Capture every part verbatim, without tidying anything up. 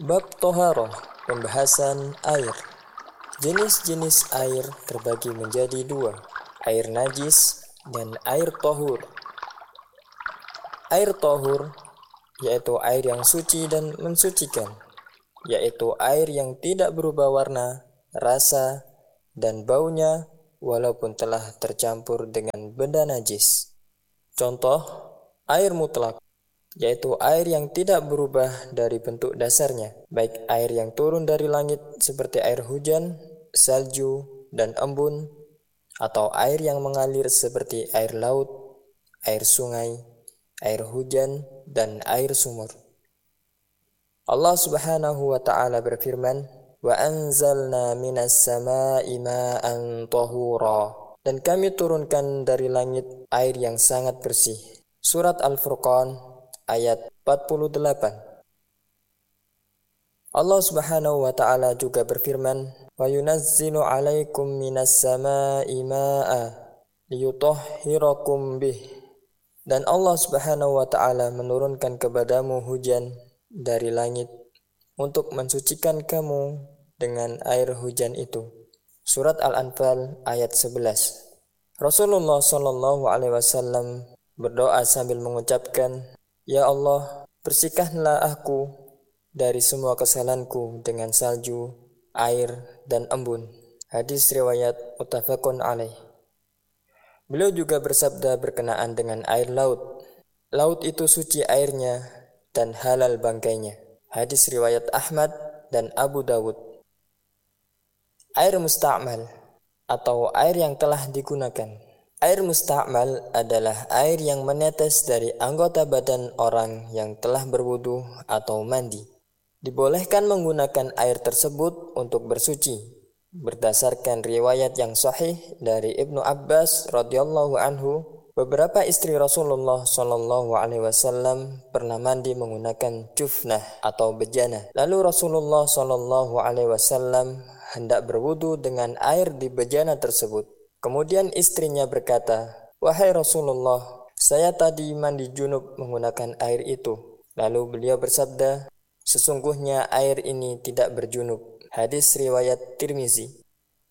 Bab Toharoh, pembahasan air. Jenis-jenis air terbagi menjadi dua, air najis dan air tohur. Air tohur, yaitu air yang suci dan mensucikan, yaitu air yang tidak berubah warna, rasa, dan baunya walaupun telah tercampur dengan benda najis. Contoh, air mutlak, yaitu air yang tidak berubah dari bentuk dasarnya, baik air yang turun dari langit seperti air hujan, salju, dan embun, atau air yang mengalir seperti air laut, air sungai, air hujan, dan air sumur. Allah Subhanahu wa ta'ala berfirman, "Wa anzalna minas sama'i ma'an tahura." Dan kami turunkan dari langit air yang sangat bersih. Surat Al-Furqan ayat empat puluh delapan. Allah Subhanahu wa ta'ala juga berfirman, "Wa yunazzilu 'alaikum minas sama'i ma'a liyutahhirakum bih." Dan Allah Subhanahu wa ta'ala menurunkan kepadamu hujan dari langit untuk mensucikan kamu dengan air hujan itu. Surat Al-Anfal ayat sebelas. Rasulullah sallallahu alaihi wasallam berdoa sambil mengucapkan, "Ya Allah, bersihkanlah aku dari semua kesalahanku dengan salju, air, dan embun." Hadis riwayat muttafaqun alaih. Beliau juga bersabda berkenaan dengan air laut. Laut itu suci airnya dan halal bangkainya. Hadis riwayat Ahmad dan Abu Dawud. Air musta'mal atau air yang telah digunakan. Air musta'mal adalah air yang menetes dari anggota badan orang yang telah berwudu atau mandi. Dibolehkan menggunakan air tersebut untuk bersuci berdasarkan riwayat yang sahih dari Ibnu Abbas radhiyallahu anhu. Beberapa istri Rasulullah shallallahu alaihi wasallam pernah mandi menggunakan jufnah atau bejana. Lalu Rasulullah shallallahu alaihi wasallam hendak berwudu dengan air di bejana tersebut. Kemudian istrinya berkata, "Wahai Rasulullah, saya tadi mandi junub menggunakan air itu." Lalu beliau bersabda, "Sesungguhnya air ini tidak berjunub." Hadis riwayat Tirmizi.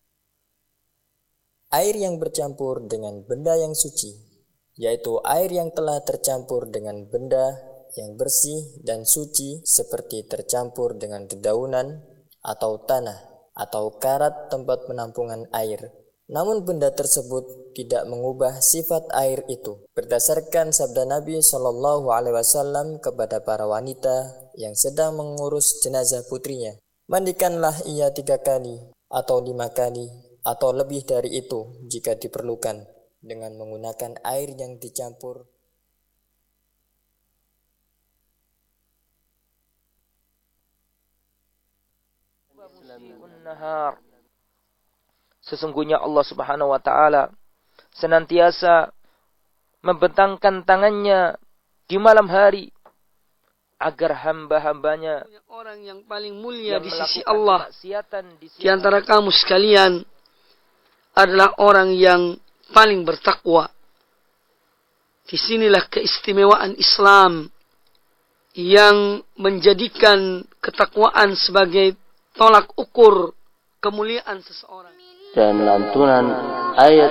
Air yang bercampur dengan benda yang suci, yaitu air yang telah tercampur dengan benda yang bersih dan suci seperti tercampur dengan dedaunan atau tanah atau karat tempat penampungan air. Namun benda tersebut tidak mengubah sifat air itu. Berdasarkan sabda Nabi shallallahu alaihi wasallam kepada para wanita yang sedang mengurus jenazah putrinya, "Mandikanlah ia tiga kali atau lima kali atau lebih dari itu jika diperlukan, dengan menggunakan air yang dicampur." Sesungguhnya Allah Subhanahu wa ta'ala senantiasa membentangkan tangannya di malam hari agar hamba-hambanya, orang yang paling mulia di sisi Allah di antara kamu sekalian adalah orang yang paling bertakwa. Disinilah keistimewaan Islam yang menjadikan ketakwaan sebagai tolak ukur kemuliaan seseorang. Dan lantunan ayat